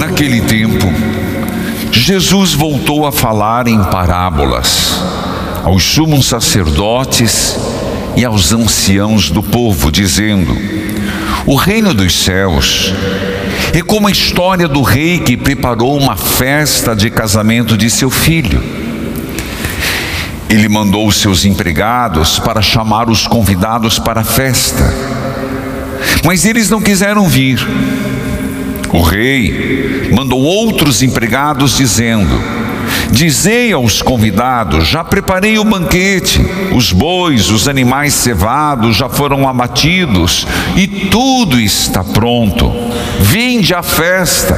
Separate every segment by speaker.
Speaker 1: Naquele tempo, Jesus voltou a falar em parábolas aos sumos sacerdotes e aos anciãos do povo, dizendo: o reino dos céus é como a história do rei que preparou uma festa de casamento de seu filho. Ele mandou os seus empregados para chamar os convidados para a festa, mas eles não quiseram vir. O rei mandou outros empregados dizendo: dizei aos convidados, já preparei o banquete, os bois, os animais cevados já foram abatidos e tudo está pronto, vinde à festa.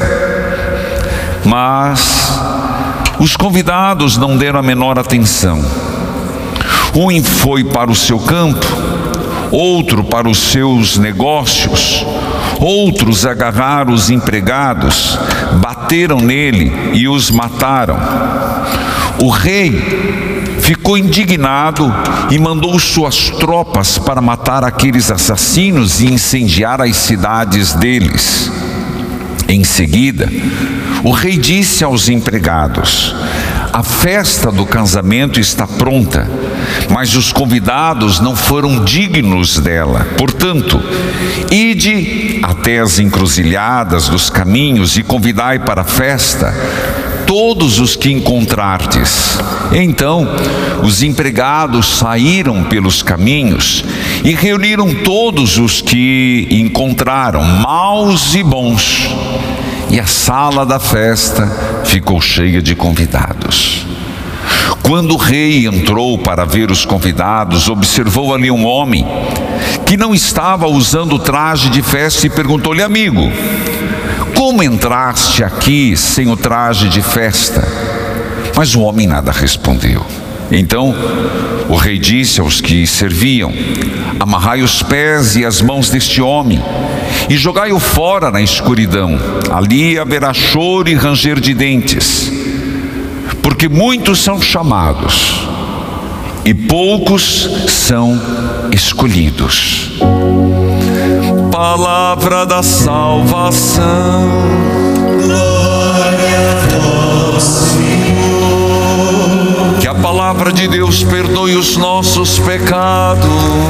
Speaker 1: Mas os convidados não deram a menor atenção. Um foi para o seu campo, outro para os seus negócios, outros agarraram os empregados, bateram nele e os mataram. O rei ficou indignado e mandou suas tropas para matar aqueles assassinos e incendiar as cidades deles. Em seguida, o rei disse aos empregados: a festa do casamento está pronta, mas os convidados não foram dignos dela. Portanto, ide até as encruzilhadas dos caminhos e convidai para a festa todos os que encontrardes. Então, os empregados saíram pelos caminhos e reuniram todos os que encontraram, maus e bons. E a sala da festa ficou cheia de convidados. Quando o rei entrou para ver os convidados, observou ali um homem que não estava usando traje de festa e perguntou-lhe: amigo, como entraste aqui sem o traje de festa? Mas o homem nada respondeu. Então o rei disse aos que serviam: amarrai os pés e as mãos deste homem e jogai-o fora na escuridão. Ali haverá choro e ranger de dentes, porque muitos são chamados e poucos são escolhidos. Palavra da salvação.
Speaker 2: Glória a vós, Senhor.
Speaker 1: Que a palavra de Deus perdoe os nossos pecados.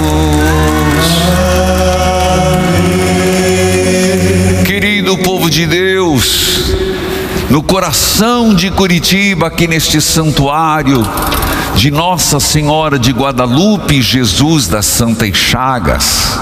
Speaker 1: Amém. Querido povo de Deus, no coração de Curitiba, aqui neste santuário de Nossa Senhora de Guadalupe e Jesus das Santas Chagas,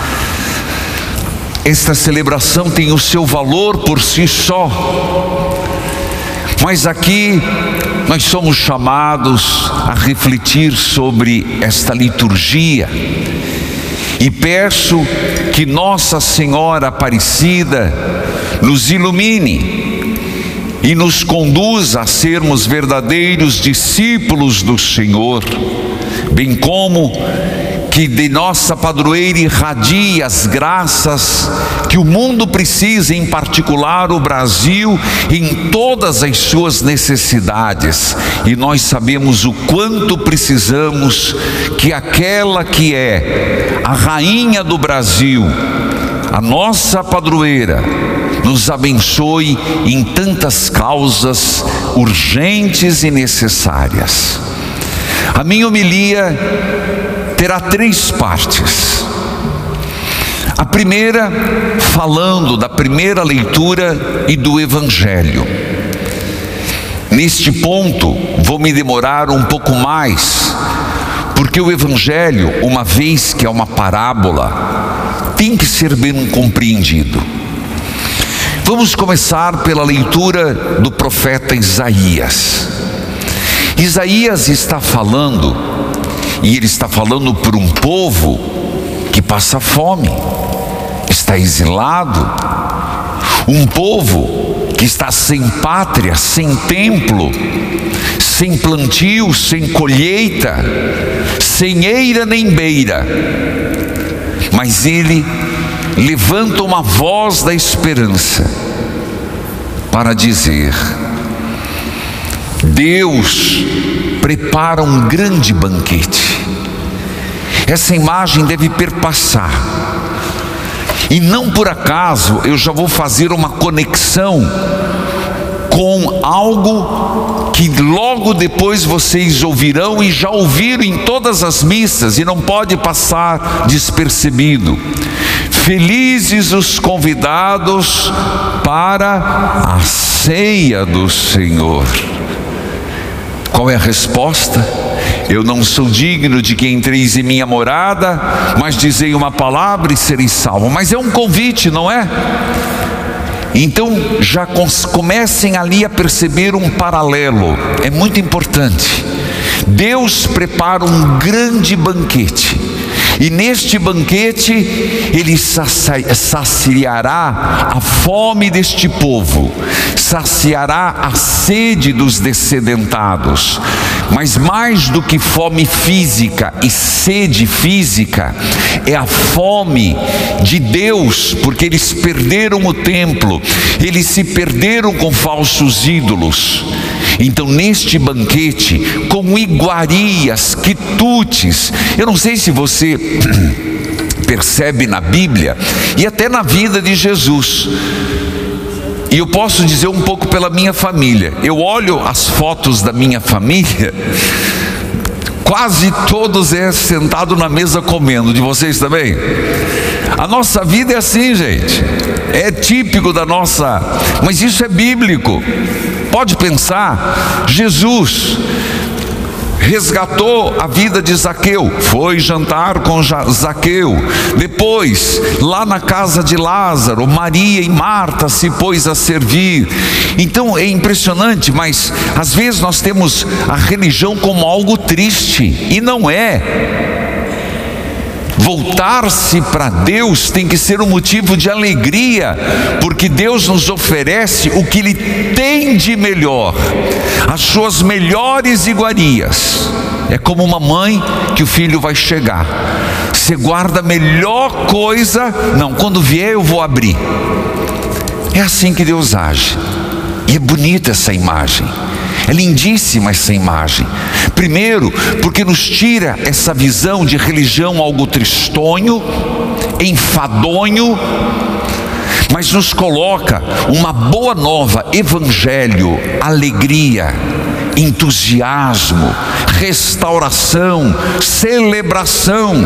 Speaker 1: esta celebração tem o seu valor por si só, mas aqui nós somos chamados a refletir sobre esta liturgia, e peço que Nossa Senhora Aparecida nos ilumine e nos conduza a sermos verdadeiros discípulos do Senhor, bem como que de nossa padroeira irradie as graças que o mundo precisa, em particular o Brasil, em todas as suas necessidades. E nós sabemos o quanto precisamos que aquela que é a rainha do Brasil, a nossa padroeira, nos abençoe em tantas causas urgentes e necessárias. A minha homilia terá 3 partes. A primeira, falando da primeira leitura e do Evangelho. Neste ponto, vou me demorar um pouco mais, porque o Evangelho, uma vez que é uma parábola, tem que ser bem compreendido. Vamos começar pela leitura do profeta Isaías. Isaías está falando, e ele está falando por um povo que passa fome, está exilado, um povo que está sem pátria, sem templo, sem plantio, sem colheita, sem eira nem beira. Mas ele levanta uma voz da esperança para dizer: Deus prepara um grande banquete. Essa imagem deve perpassar. E não por acaso eu já vou fazer uma conexão com algo que logo depois vocês ouvirão e já ouviram em todas as missas e não pode passar despercebido. Felizes os convidados para a ceia do Senhor. Qual é a resposta? Eu não sou digno de que entreis em minha morada, mas dizei uma palavra e sereis salvos. Mas é um convite, não é? Então já comecem ali a perceber um paralelo. É muito importante. Deus prepara um grande banquete, e neste banquete Ele saciará a fome deste povo, saciará a sede dos dessedentados. Mas mais do que fome física e sede física, é a fome de Deus, porque eles perderam o templo, eles se perderam com falsos ídolos. Então neste banquete, com iguarias, quitutes, eu não sei se você percebe na Bíblia e até na vida de Jesus, e eu posso dizer um pouco pela minha família. Eu olho as fotos da minha família, quase todos sentados na mesa comendo. De vocês também? A nossa vida é assim, gente. É típico da nossa, mas isso é bíblico. Pode pensar, Jesus resgatou a vida de Zaqueu, foi jantar com Zaqueu. Depois, lá na casa de Lázaro, Maria e Marta se pôs a servir. Então é impressionante, mas às vezes nós temos a religião como algo triste, e não é. Voltar-se para Deus tem que ser um motivo de alegria, porque Deus nos oferece o que Ele tem de melhor, as suas melhores iguarias. É como uma mãe que o filho vai chegar, você guarda a melhor coisa. Não, quando vier eu vou abrir. É assim que Deus age, e é bonita essa imagem. É lindíssima essa imagem. Primeiro, porque nos tira essa visão de religião algo tristonho, enfadonho, mas nos coloca uma boa nova, evangelho, alegria, entusiasmo, restauração, celebração.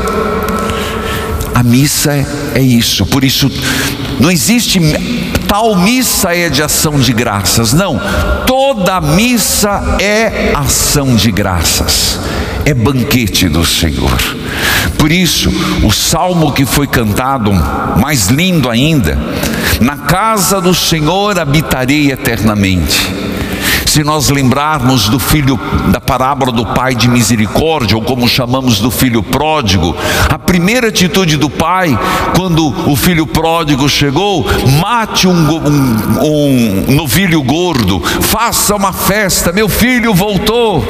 Speaker 1: A missa é isso. Por isso não existe tal missa é de ação de graças. Não, toda missa é ação de graças, é banquete do Senhor. Por isso o salmo que foi cantado, mais lindo ainda: na casa do Senhor habitarei eternamente. Se nós lembrarmos do filho, da parábola do pai de misericórdia, ou como chamamos do filho pródigo, a primeira atitude do pai, quando o filho pródigo chegou: mate um novilho gordo, faça uma festa, meu filho voltou.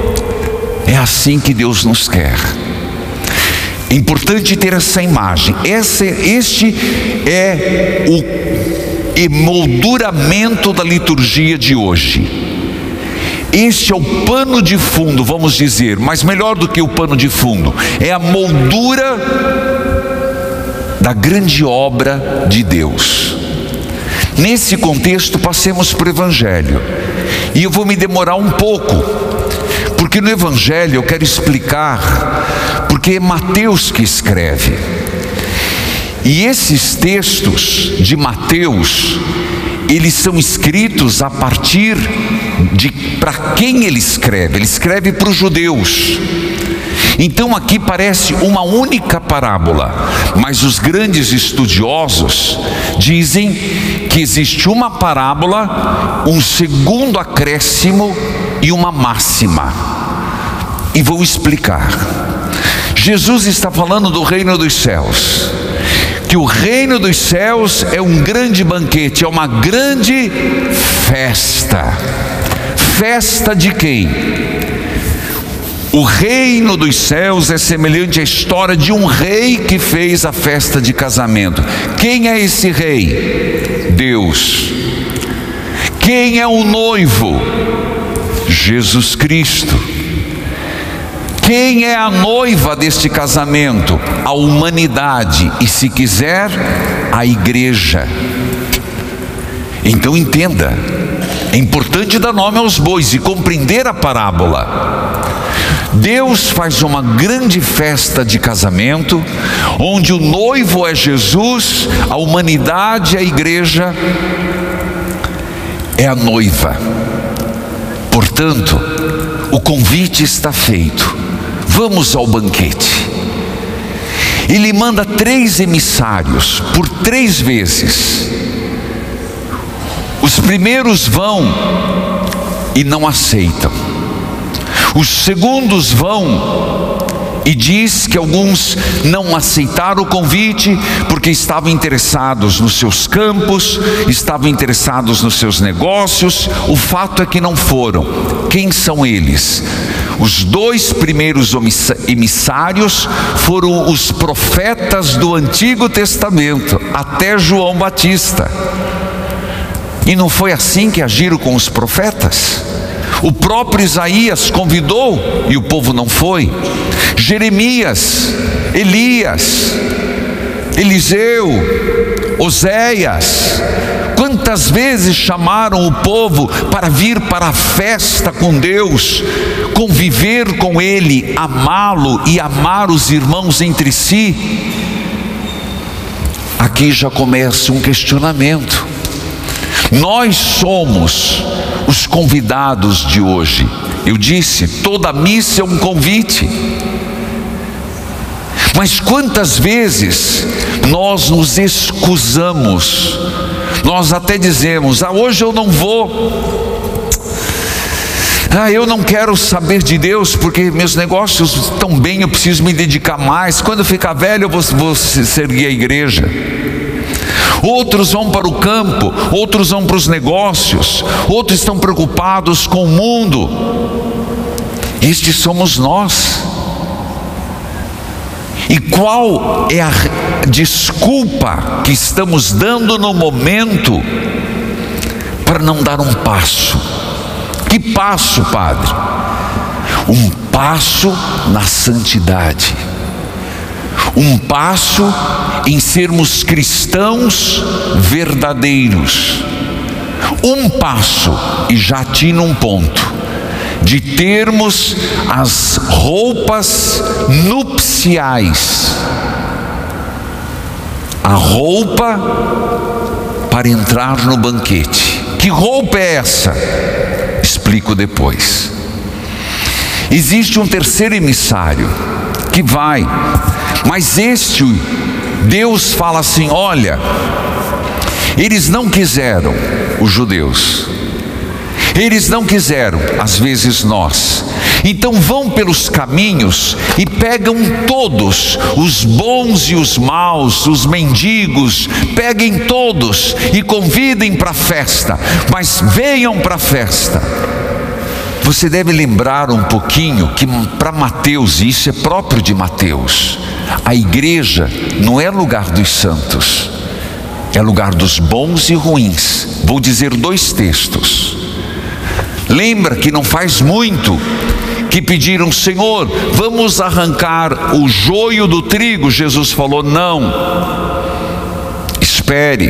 Speaker 1: É assim que Deus nos quer. É importante ter essa imagem. Este é o emolduramento da liturgia de hoje. Este é o pano de fundo, vamos dizer, mas melhor do que o pano de fundo, é a moldura da grande obra de Deus. Nesse contexto, passemos para o Evangelho, e eu vou me demorar um pouco, porque no Evangelho eu quero explicar, porque é Mateus que escreve, e esses textos de Mateus, eles são escritos a partir de para quem ele escreve para os judeus. Então aqui parece uma única parábola, mas os grandes estudiosos dizem que existe uma parábola, um segundo acréscimo e uma máxima. E vou explicar. Jesus está falando do reino dos céus, que o reino dos céus é um grande banquete, é uma grande festa. Festa de quem? O reino dos céus é semelhante à história de um rei que fez a festa de casamento. Quem é esse rei? Deus. Quem é o noivo? Jesus Cristo. Quem é a noiva deste casamento? A humanidade, e se quiser, a igreja. Então entenda, é importante dar nome aos bois e compreender a parábola. Deus faz uma grande festa de casamento, onde o noivo é Jesus, a humanidade, a igreja é a noiva. Portanto, o convite está feito. Vamos ao banquete. Ele manda 3 emissários por 3 vezes. Os primeiros vão e não aceitam. Os segundos vão e diz que alguns não aceitaram o convite porque estavam interessados nos seus campos, estavam interessados nos seus negócios. O fato é que não foram. Quem são eles? Os 2 primeiros emissários foram os profetas do Antigo Testamento, até João Batista. E não foi assim que agiram com os profetas? O próprio Isaías convidou e o povo não foi. Jeremias, Elias, Eliseu, Oséias, quantas vezes chamaram o povo para vir para a festa com Deus, conviver com Ele, amá-lo e amar os irmãos entre si? Aqui já começa um questionamento. Nós somos os convidados de hoje. Eu disse, toda missa é um convite. Mas quantas vezes nós nos excusamos? Nós até dizemos, hoje eu não vou. Eu não quero saber de Deus porque meus negócios estão bem, eu preciso me dedicar mais. Quando eu ficar velho eu vou servir a igreja. Outros vão para o campo, outros vão para os negócios, outros estão preocupados com o mundo. Estes somos nós. E qual é a desculpa que estamos dando no momento para não dar um passo? Que passo, Padre? Um passo na santidade. Um passo em sermos cristãos verdadeiros. Um passo, e já atino um ponto, de termos as roupas nupciais. A roupa para entrar no banquete. Que roupa é essa? Explico depois. Existe um terceiro emissário que vai, mas Deus fala assim: olha, eles não quiseram, os judeus, eles não quiseram, às vezes nós. Então vão pelos caminhos e pegam todos, os bons e os maus, os mendigos, peguem todos e convidem para a festa, mas venham para a festa. Você deve lembrar um pouquinho que para Mateus, isso é próprio de Mateus, a igreja não é lugar dos santos, é lugar dos bons e ruins. Vou dizer 2 textos. Lembra que não faz muito que pediram: Senhor, vamos arrancar o joio do trigo? Jesus falou: não, espere.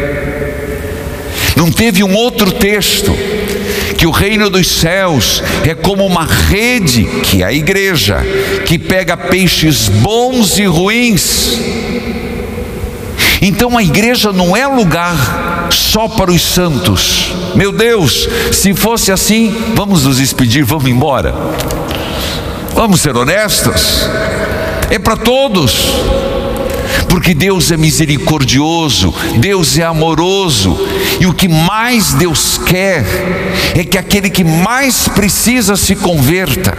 Speaker 1: Não teve um outro texto que o reino dos céus é como uma rede, que é a igreja, que pega peixes bons e ruins? Então a igreja não é lugar só para os santos. Meu Deus, se fosse assim, vamos nos despedir, vamos embora. Vamos ser honestos, é para todos, porque Deus é misericordioso, Deus é amoroso, e o que mais Deus quer é que aquele que mais precisa se converta.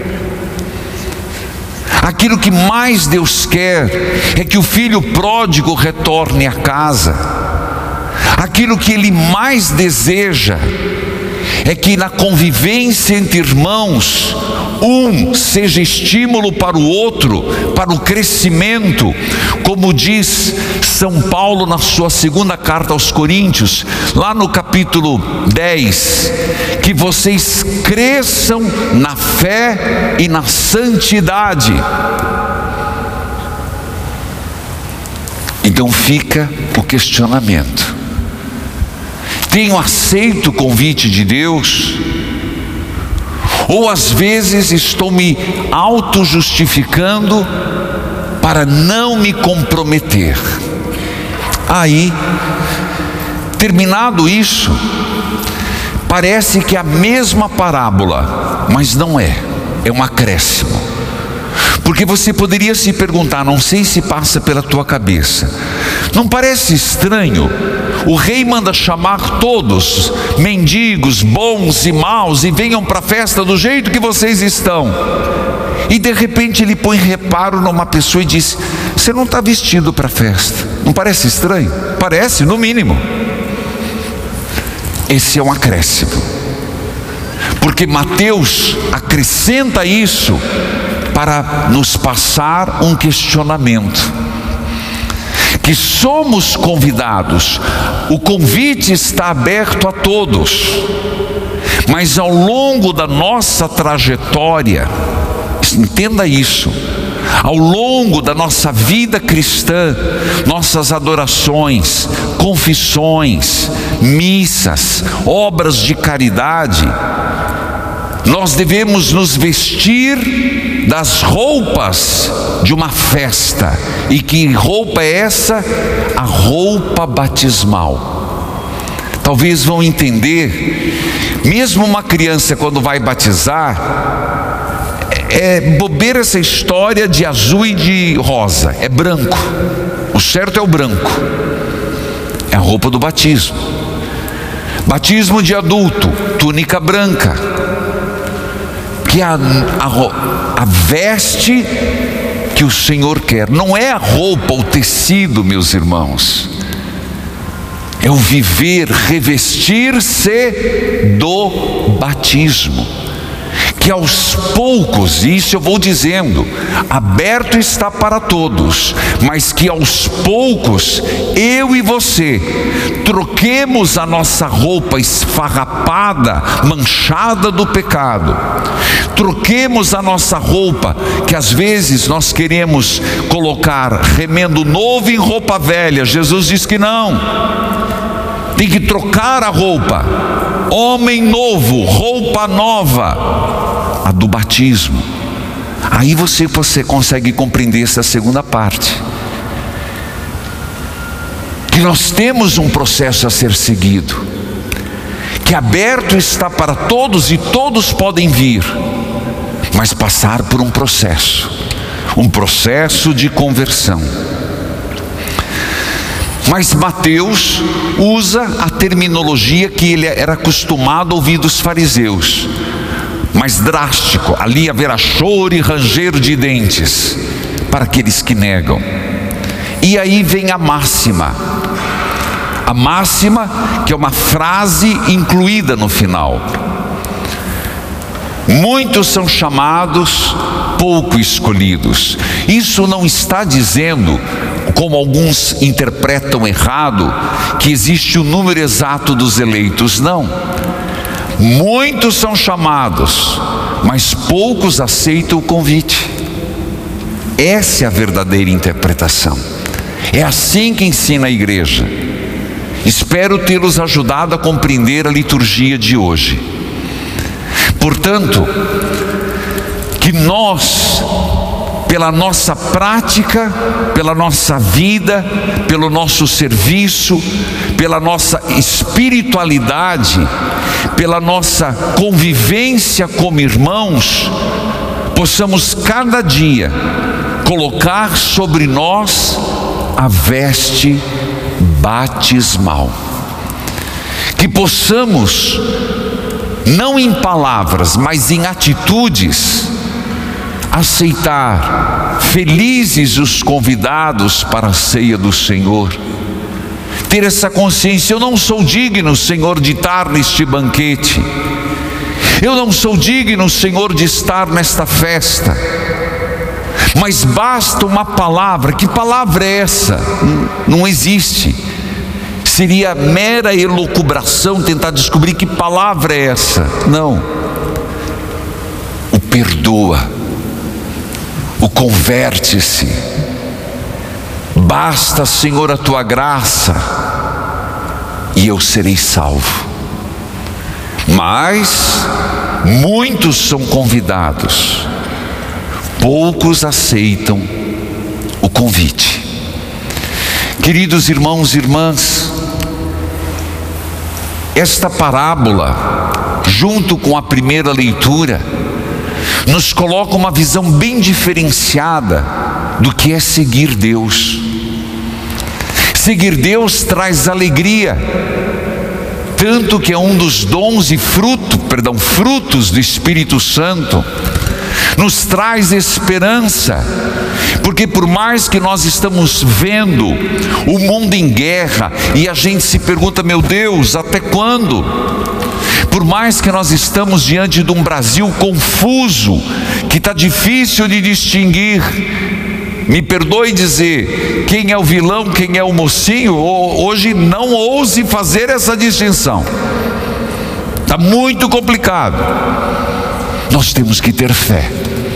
Speaker 1: Aquilo que mais Deus quer é que o filho pródigo retorne à casa. Aquilo que Ele mais deseja é que na convivência entre irmãos, um seja estímulo para o outro, para o crescimento, como diz São Paulo na sua 2ª carta aos Coríntios, lá no capítulo 10, que vocês cresçam na fé e na santidade. Então Então fica o questionamento: tenho aceito o convite de Deus? Ou às vezes estou me auto-justificando para não me comprometer? Aí, terminado isso, parece que é a mesma parábola, mas não é, é um acréscimo. Porque você poderia se perguntar, não sei se passa pela tua cabeça, não parece estranho? O rei manda chamar todos, mendigos, bons e maus, e venham para a festa do jeito que vocês estão. E de repente ele põe reparo numa pessoa e diz: você não está vestido para a festa. Não parece estranho? Parece, no mínimo. Esse é um acréscimo, porque Mateus acrescenta isso para nos passar um questionamento, que somos convidados, o convite está aberto a todos, mas ao longo da nossa trajetória, entenda isso, ao longo da nossa vida cristã, nossas adorações, confissões, missas, obras de caridade, nós devemos nos vestir das roupas de uma festa. E que roupa é essa? A roupa batismal. Talvez vão entender, mesmo uma criança quando vai batizar, é bobeira essa história de azul e de rosa, é branco. O certo é o branco, é a roupa do batismo. Batismo de adulto, túnica branca, que é a veste que o Senhor quer. Não é a roupa, o tecido, meus irmãos, é o viver, revestir-se do batismo, que aos poucos, e isso eu vou dizendo, aberto está para todos, mas que aos poucos, eu e você, troquemos a nossa roupa esfarrapada, manchada do pecado, troquemos a nossa roupa, que às vezes nós queremos colocar remendo novo em roupa velha. Jesus diz que não, tem que trocar a roupa, homem novo, roupa nova, a do batismo. Aí você consegue compreender essa segunda parte, que nós temos um processo a ser seguido, que aberto está para todos e todos podem vir, mas passar por um processo de conversão. Mas Mateus usa a terminologia que ele era acostumado a ouvir dos fariseus, mais drástico: ali haverá choro e ranger de dentes para aqueles que negam. E aí vem a máxima que é uma frase incluída no final: muitos são chamados, pouco escolhidos. Isso não está dizendo, como alguns interpretam errado, que existe o número exato dos eleitos. Não. Muitos são chamados, mas poucos aceitam o convite. Essa é a verdadeira interpretação. É assim que ensina a igreja. Espero tê-los ajudado a compreender a liturgia de hoje. Portanto, que nós, pela nossa prática, pela nossa vida, pelo nosso serviço, pela nossa espiritualidade, pela nossa convivência como irmãos, possamos cada dia colocar sobre nós a veste batismal. Que possamos, não em palavras, mas em atitudes, aceitar felizes os convidados para a ceia do Senhor. Ter essa consciência: eu não sou digno, Senhor, de estar neste banquete. Eu não sou digno, Senhor, de estar nesta festa. Mas basta uma palavra. Que palavra é essa? Não existe. Seria mera elucubração tentar descobrir que palavra é essa. Não. O perdoa, o converte-se, Basta, Senhor, a tua graça e eu serei salvo. Mas muitos são convidados, poucos aceitam o convite. Queridos irmãos e irmãs, esta parábola, junto com a primeira leitura, nos coloca uma visão bem diferenciada do que é seguir Deus. Seguir Deus traz alegria, tanto que é um dos dons e frutos do Espírito Santo. Nos traz esperança, porque por mais que nós estamos vendo o mundo em guerra, e a gente se pergunta, meu Deus, até quando? Por mais que nós estamos diante de um Brasil confuso, que está difícil de distinguir, me perdoe dizer, quem é o vilão, quem é o mocinho, hoje não ouse fazer essa distinção, está muito complicado. Nós temos que ter fé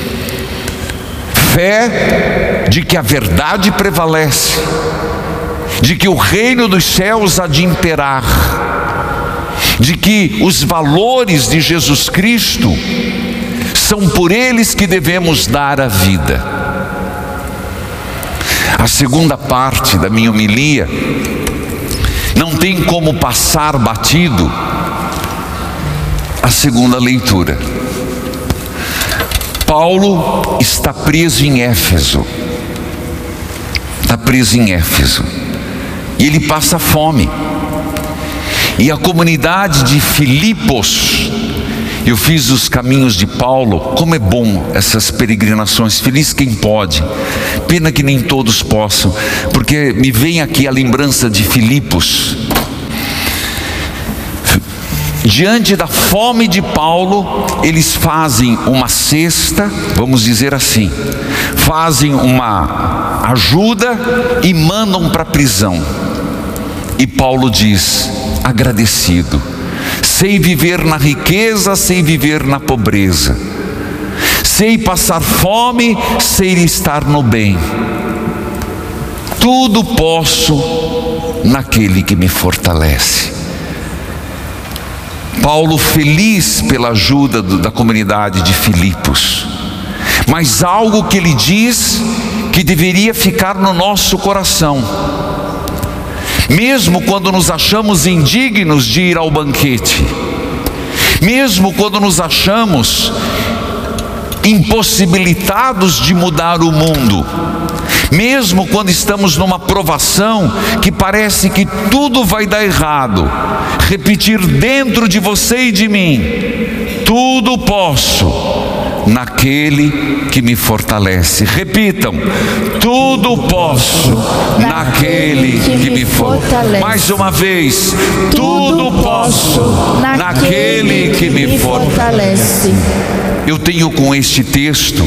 Speaker 1: de que a verdade prevalece, de que o reino dos céus há de imperar, de que os valores de Jesus Cristo são por eles que devemos dar a vida. A segunda parte da minha homilia não tem como passar batido a segunda leitura. Paulo está preso em Éfeso, e ele passa fome, e a comunidade de Filipos, eu fiz os caminhos de Paulo, como é bom essas peregrinações, feliz quem pode, pena que nem todos possam, porque me vem aqui a lembrança de Filipos. Diante da fome de Paulo, eles fazem uma cesta, vamos dizer assim, fazem uma ajuda e mandam para a prisão. E Paulo diz, agradecido, sei viver na riqueza, sei viver na pobreza, sei passar fome, sei estar no bem, tudo posso naquele que me fortalece. Paulo feliz pela ajuda da comunidade de Filipos, mas algo que ele diz que deveria ficar no nosso coração, mesmo quando nos achamos indignos de ir ao banquete, mesmo quando nos achamos impossibilitados de mudar o mundo, mesmo quando estamos numa provação que parece que tudo vai dar errado, repetir dentro de você e de mim, tudo posso naquele que me fortalece. Repitam, tudo posso naquele que me fortalece. Mais uma vez, tudo posso naquele que me fortalece. Eu tenho com este texto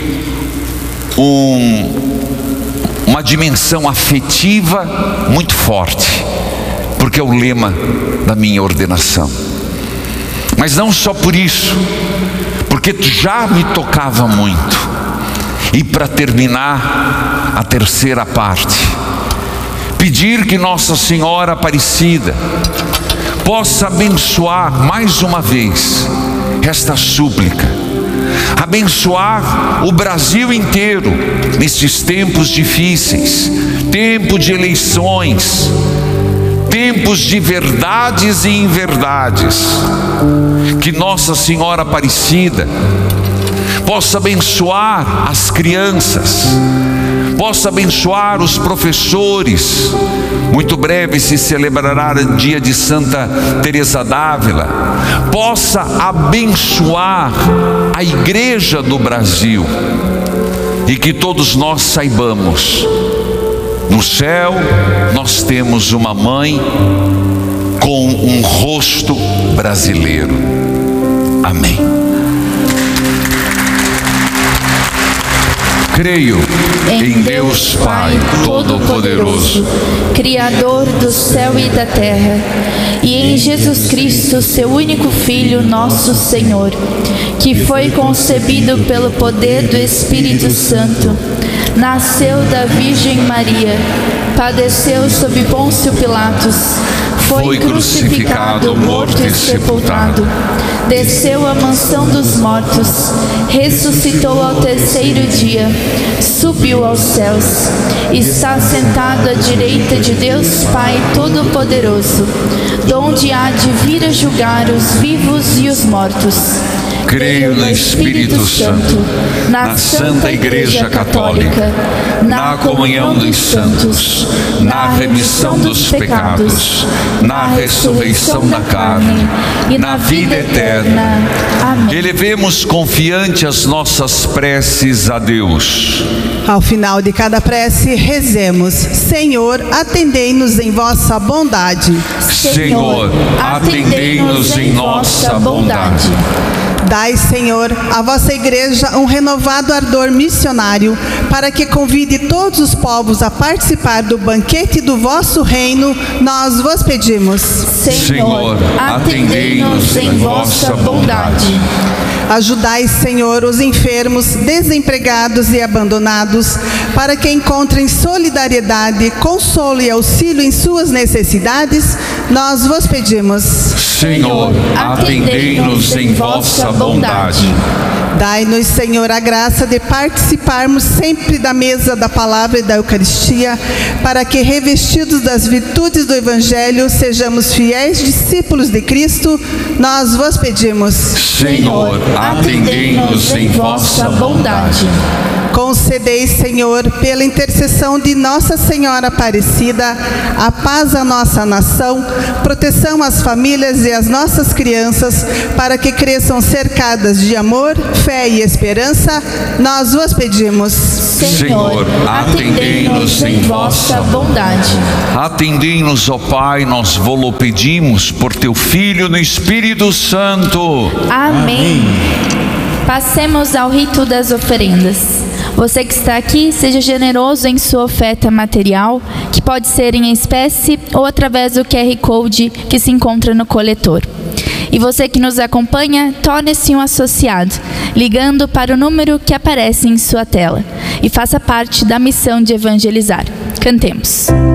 Speaker 1: uma dimensão afetiva muito forte, porque é o lema da minha ordenação. Mas não só por isso, porque já me tocava muito. E para terminar a terceira parte, pedir que Nossa Senhora Aparecida possa abençoar mais uma vez esta súplica, abençoar o Brasil inteiro nesses tempos difíceis, tempo de eleições, tempos de verdades e inverdades. Que Nossa Senhora Aparecida possa abençoar as crianças, possa abençoar os professores. Muito breve se celebrará o dia de Santa Teresa d'Ávila. Possa abençoar a Igreja do Brasil, e que todos nós saibamos, no céu nós temos uma mãe com um rosto brasileiro. Amém. Creio em Deus Pai Todo-Poderoso,
Speaker 2: Criador do céu e da terra, e em Jesus Cristo, seu único Filho, nosso Senhor, que foi concebido pelo poder do Espírito Santo, nasceu da Virgem Maria, padeceu sob Pôncio Pilatos, foi crucificado, morto e sepultado, desceu à mansão dos mortos, ressuscitou ao terceiro dia, subiu aos céus, está sentado à direita de Deus Pai Todo-Poderoso, donde há de vir a julgar os vivos e os mortos.
Speaker 1: Creio no Espírito Santo, na Santa Igreja Católica, na comunhão dos santos, na remissão dos pecados, na ressurreição da carne e na vida eterna.
Speaker 2: Amém.
Speaker 1: Elevemos confiante as nossas preces a Deus.
Speaker 3: Ao final de cada prece, rezemos: Senhor, atendei-nos em vossa bondade.
Speaker 1: Senhor, atendei-nos em nossa bondade.
Speaker 3: Dai, Senhor, à vossa Igreja um renovado ardor missionário, para que convide todos os povos a participar do banquete do vosso reino, nós vos pedimos.
Speaker 1: Senhor, atendei-nos em vossa bondade.
Speaker 3: Ajudai, Senhor, os enfermos, desempregados e abandonados, para que encontrem solidariedade, consolo e auxílio em suas necessidades, nós vos pedimos.
Speaker 1: Senhor, atendei-nos em vossa bondade.
Speaker 3: Dai-nos, Senhor, a graça de participarmos sempre da mesa da palavra e da Eucaristia, para que, revestidos das virtudes do Evangelho, sejamos fiéis discípulos de Cristo, nós vos pedimos.
Speaker 1: Senhor, atendei-nos em vossa bondade.
Speaker 3: Concedei, Senhor, pela intercessão de Nossa Senhora Aparecida, a paz à nossa nação, proteção às famílias e às nossas crianças, para que cresçam cercadas de amor, fé e esperança, nós vos pedimos.
Speaker 1: Senhor, atendei-nos em vossa bondade. Atendei-nos, ó Pai, nós vô-lo pedimos, por teu Filho no Espírito Santo.
Speaker 2: Amém. Passemos ao rito das oferendas. Você que está aqui, seja generoso em sua oferta material, que pode ser em espécie ou através do QR Code que se encontra no coletor. E você que nos acompanha, torne-se um associado, ligando para o número que aparece em sua tela. E faça parte da missão de evangelizar. Cantemos.